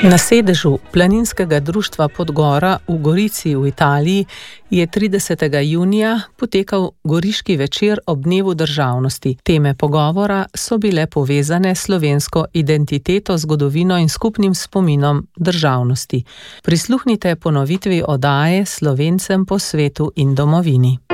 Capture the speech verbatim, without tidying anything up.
Na sedežu Planinskega društva Podgora v Gorici v Italiji je tridesetega junija potekal Goriški večer ob dnevu državnosti. Teme pogovora so bile povezane s slovensko identiteto, zgodovino in skupnim spominom državnosti. Prisluhnite ponovitvi oddaje Slovencem po svetu in domovini.